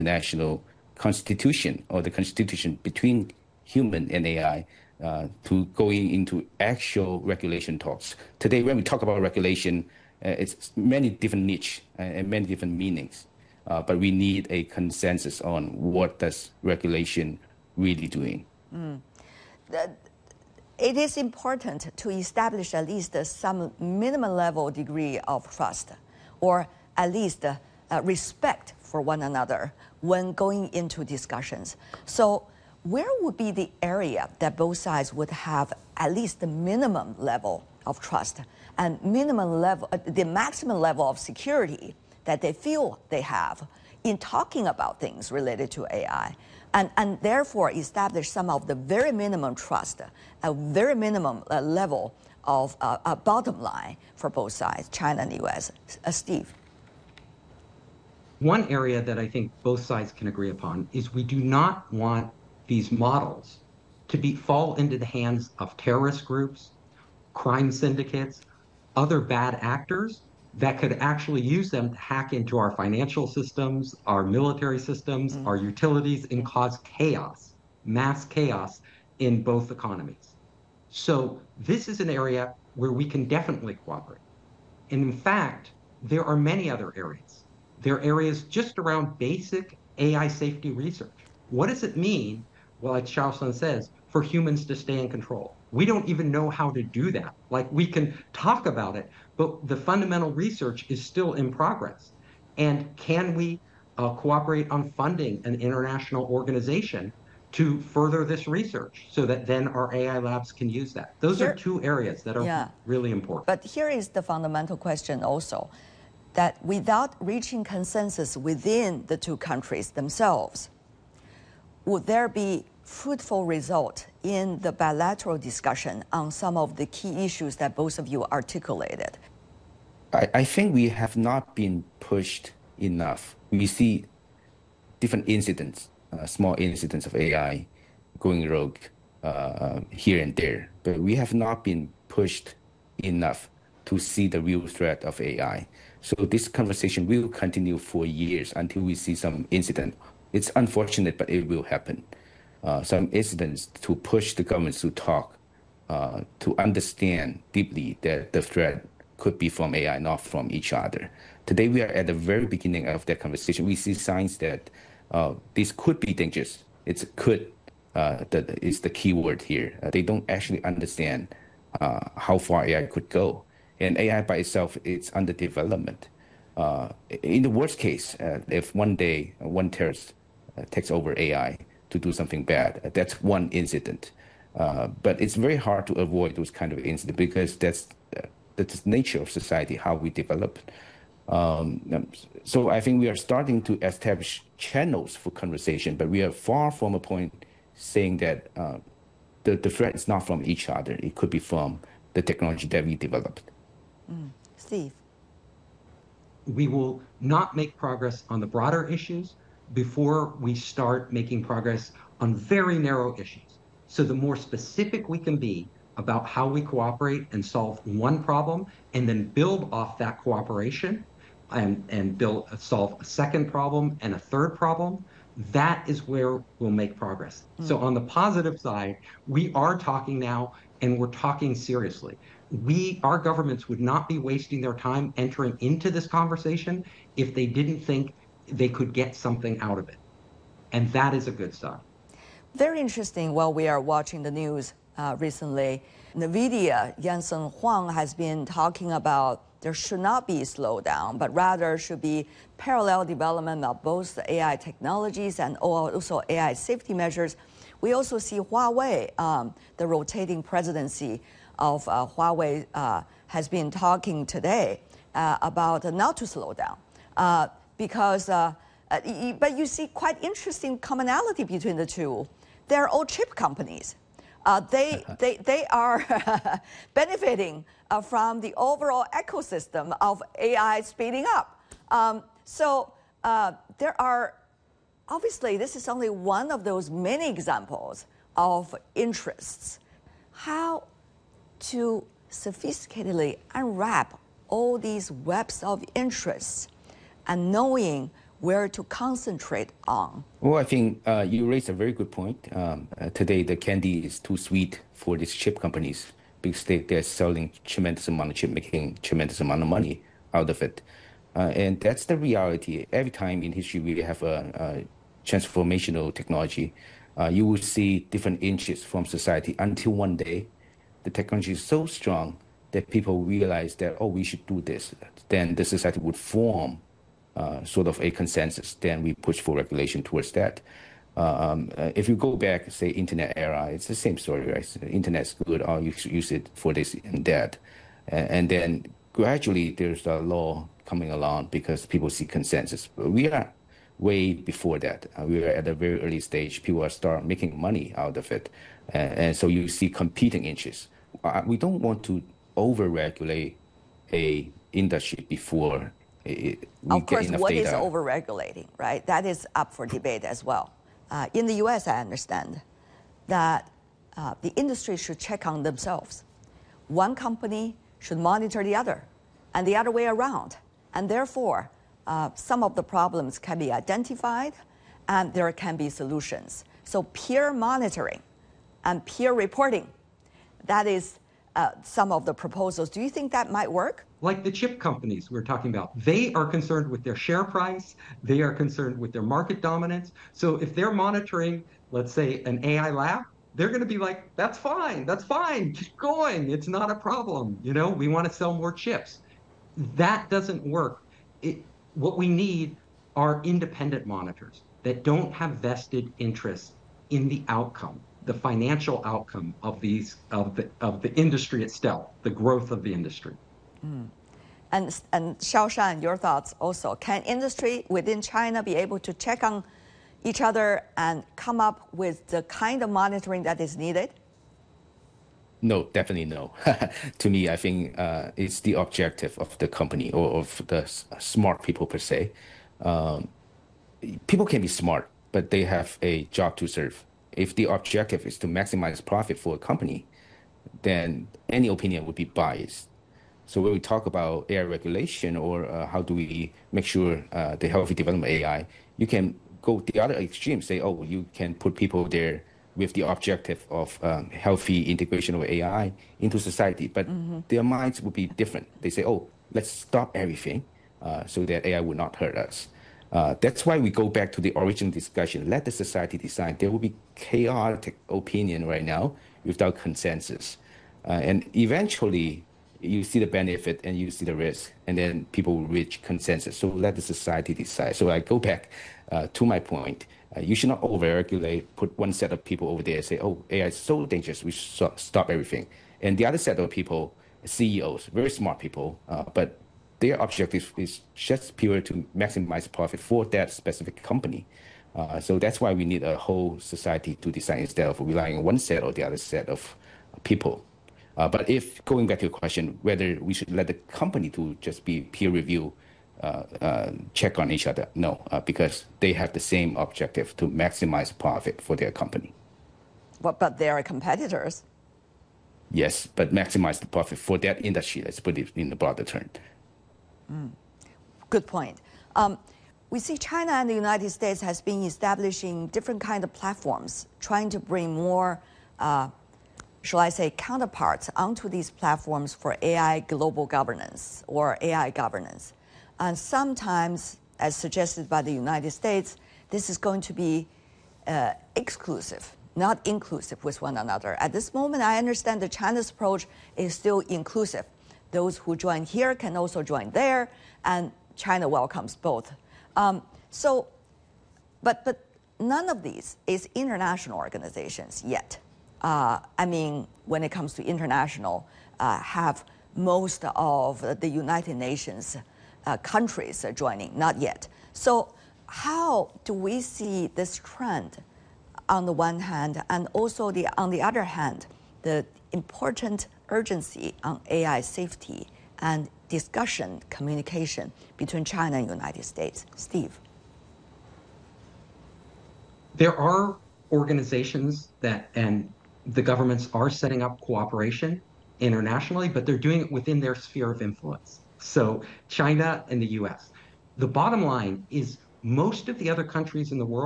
international constitution or the constitution between human and AI to going into actual regulation talks. Today, when we talk about regulation, it's many different niche and many different meanings, but we need a consensus on what does regulation really doing. It is important to establish at least some minimum level degree of trust, or at least respect for one another when going into discussions. So where would be the area that both sides would have at least the minimum level of trust and minimum level, the maximum level of security that they feel they have in talking about things related to AI, and therefore establish some of the very minimum trust, a very minimum level of a bottom line for both sides, China and the US. Steve. One area that I think both sides can agree upon is we do not want these models to fall into the hands of terrorist groups, crime syndicates, other bad actors that could actually use them to hack into our financial systems, our military systems, our utilities, and cause chaos, mass chaos in both economies. So this is an area where we can definitely cooperate. And in fact, there are many other areas. There are areas just around basic AI safety research. What does it mean, well, like Xiaoshun says, for humans to stay in control? We don't even know how to do that. Like, we can talk about it, but the fundamental research is still in progress. And can we cooperate on funding an international organization to further this research so that then our AI labs can use that? Those are two areas that are really important. But here is the fundamental question also, that without reaching consensus within the two countries themselves, would there be fruitful result in the bilateral discussion on some of the key issues that both of you articulated? I think we have not been pushed enough. We see different incidents, small incidents of AI going rogue here and there, but we have not been pushed enough to see the real threat of AI. So this conversation will continue for years until we see some incident. It's unfortunate, but it will happen. Some incidents to push the governments to talk, to understand deeply that the threat could be from AI, not from each other. Today, we are at the very beginning of that conversation. We see signs that this could be dangerous. It's could, that is the key word here. They don't actually understand how far AI could go. And AI by itself, it's under development. In the worst case, if one day one terrorist takes over AI to do something bad, that's one incident. But it's very hard to avoid those kind of incidents because that's the nature of society, how we develop. So I think we are starting to establish channels for conversation, but we are far from a point saying that the threat is not from each other. It could be from the technology that we developed. Steve. We will not make progress on the broader issues before we start making progress on very narrow issues. So the more specific we can be about how we cooperate and solve one problem, and then build off that cooperation and solve a second problem and a third problem, that is where we'll make progress. So on the positive side, we are talking now, and we're talking seriously. Our governments would not be wasting their time entering into this conversation if they didn't think they could get something out of it. And that is a good sign. Very interesting. While we are watching the news recently, NVIDIA, Jensen Huang, has been talking about there should not be slowdown, but rather should be parallel development of both the AI technologies and also AI safety measures. We also see Huawei, the rotating presidency of Huawei has been talking today about not to slow down because, but you see quite interesting commonality between the two. They're all chip companies. They are benefiting from the overall ecosystem of AI speeding up. So there are, obviously, this is only one of those many examples of interests. How to sophisticatedly unwrap all these webs of interests and knowing where to concentrate on? Well, I think you raised a very good point. Today, the candy is too sweet for these chip companies because they're selling tremendous amount of chip, making tremendous amount of money out of it. And that's the reality. Every time in history we have a transformational technology, you will see different inches from society until one day the technology is so strong that people realize that, oh, we should do this. Then the society would form sort of a consensus. Then we push for regulation towards that. If you go back, say, internet era, it's the same story, right? The internet's good, oh, you should use it for this and that. And then gradually there's a law coming along because people see consensus. But we are way before that. We are at a very early stage. People are start making money out of it. And so you see competing interests. We don't want to over-regulate a industry before we of course, get enough what data. is over-regulating, right? That is up for debate as well. In the US, I understand that the industry should check on themselves. One company should monitor the other, and the other way around. And therefore, some of the problems can be identified, and there can be solutions. So peer monitoring and peer reporting, that is some of the proposals. Do you think that might work? Like the chip companies we're talking about, they are concerned with their share price. They are concerned with their market dominance. So if they're monitoring, let's say, an AI lab, they're going to be like, that's fine, keep going. It's not a problem. You know, we want to sell more chips. That doesn't work. What we need are independent monitors that don't have vested interests in the outcome, the financial outcome of the industry itself, the growth of the industry. And Xiaoshan, your thoughts also. Can industry within China be able to check on each other and come up with the kind of monitoring that is needed? No, definitely no. To me, I think it's the objective of the company or of the smart people per se. People can be smart, but they have a job to serve. If the objective is to maximize profit for a company, then any opinion would be biased. So when we talk about AI regulation or how do we make sure the healthy development of AI, you can go the other extreme, say, oh, you can put people there with the objective of healthy integration of AI into society. But their minds would be different. They say, oh, let's stop everything so that AI would not hurt us. That's why we go back to the original discussion. Let the society decide. There will be chaotic opinion right now without consensus. And eventually, you see the benefit and you see the risk, and then people will reach consensus. So let the society decide. So I go back to my point. You should not over-regulate, put one set of people over there and say, oh, AI is so dangerous, we should stop everything. And the other set of people, CEOs, very smart people, but their objective is just pure to maximize profit for that specific company. So that's why we need a whole society to decide instead of relying on one set or the other set of people. But if, going back to your question, whether we should let the company to just be peer review, check on each other, no, because they have the same objective to maximize profit for their company. But they are competitors. Yes, but maximize the profit for that industry, let's put it in the broader term. Good point. We see China and the United States has been establishing different kind of platforms, trying to bring more shall I say, counterparts onto these platforms for AI global governance or AI governance. And sometimes, as suggested by the United States, this is going to be exclusive, not inclusive with one another. At this moment, I understand that China's approach is still inclusive. Those who join here can also join there, and China welcomes both. But none of these is international organizations yet. I mean, when it comes to international, have most of the United Nations countries joining, not yet. So how do we see this trend on the one hand, and also on the other hand, the important urgency on AI safety and discussion, communication between China and the United States? Steve. There are organizations and the governments are setting up cooperation internationally, but they're doing it within their sphere of influence. So China and the US. The bottom line is most of the other countries in the world